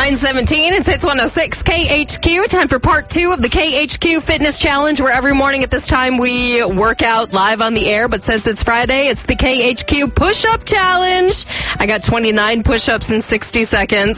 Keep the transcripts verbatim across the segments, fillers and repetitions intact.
nine seventeen, it's Hits one oh six K H Q. Time for part two of the K H Q Fitness Challenge, where every morning at this time we work out live on the air. But since it's Friday, it's the K H Q Push-Up Challenge. I got twenty-nine push-ups in sixty seconds.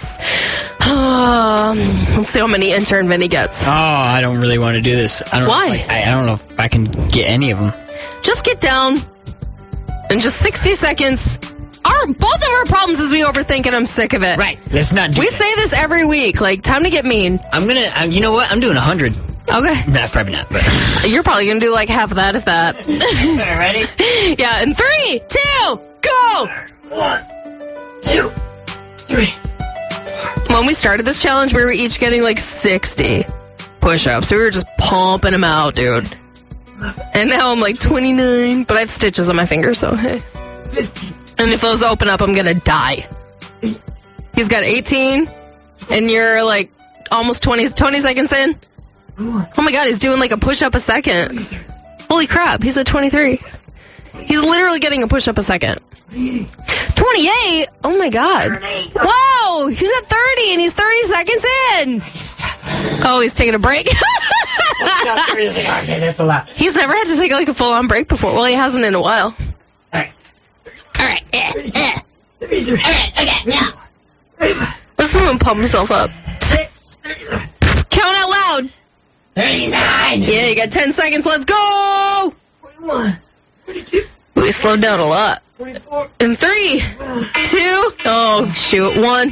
Let's see how many intern Vinny gets. Oh, I don't really want to do this. I don't Why? Know if I, I don't know if I can get any of them. Just get down in just sixty seconds. Our, both of our problems is we overthink, and I'm sick of it. Right. Let's not do We that. say this every week. Like, time to get mean. I'm going to, you know what? I'm doing one hundred. Okay. Nah, probably not. But. You're probably going to do like half of that, if that. Ready? Yeah, in three, two, go! One, two, three. When we started this challenge, we were each getting like sixty push-ups. We were just pumping them out, dude. And now I'm like twenty-nine, but I have stitches on my fingers, so hey. And if those open up, I'm going to die. He's got eighteen, and you're like almost twenty, twenty seconds in. Oh my God, he's doing like a push-up a second. Holy crap, he's at twenty-three. He's literally getting a push-up a second. twenty-eight? Oh my God. Whoa, he's at thirty, and he's thirty seconds in. Oh, he's taking a break. That's a lot. He's never had to take like a full-on break before. Well, he hasn't in a while. All right. All right, yeah, yeah. All right, okay, now. Listen to him pump himself up. Six, Count out loud. thirty-nine. Yeah, you got ten seconds. Let's go. forty-one. forty-two. Ooh, he slowed down a lot. forty-four. In three, two, oh, shoot, one.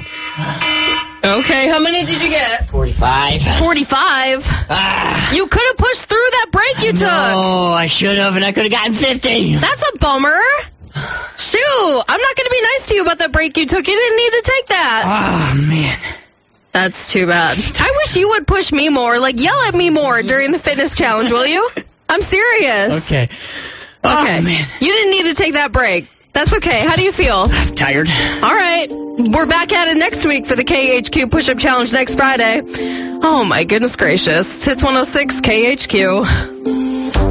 Okay, how many did you get? forty-five. forty-five. Ah. You could have pushed through that break you took. No, I should have, and I could have gotten fifty. That's a bummer. Shoot, I'm not going to be nice to you about that break you took. You didn't need to take that. Oh, man. That's too bad. I wish you would push me more. Like, yell at me more during the fitness challenge, will you? I'm serious. Okay. Oh, Okay. man. You didn't need to take that break. That's okay. How do you feel? I'm tired. All right. We're back at it next week for the K H Q Push-Up Challenge next Friday. Oh, my goodness gracious. It's Hits one oh six K H Q.